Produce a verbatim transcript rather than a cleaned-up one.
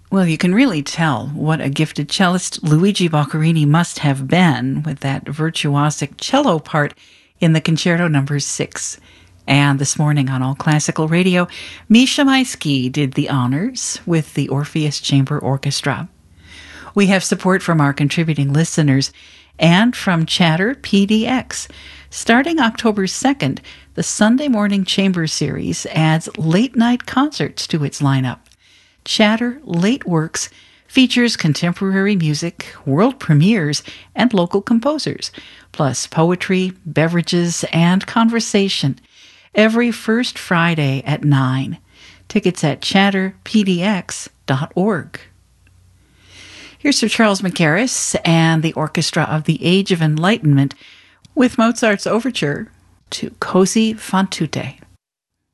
Well, you can really tell what a gifted cellist Luigi Boccherini must have been with that virtuosic cello part in the Concerto Number six. And this morning on All Classical Radio, Misha Maisky did the honors with the Orpheus Chamber Orchestra. We have support from our contributing listeners and from Chatter P D X. Starting October second, the Sunday Morning Chamber Series adds late-night concerts to its lineup. Chatter Late Works features contemporary music, world premieres, and local composers, plus poetry, beverages, and conversation, every first Friday at nine. Tickets at chatter p d x dot org. Here's Sir Charles Mackerras and the Orchestra of the Age of Enlightenment with Mozart's overture to Così fan tutte.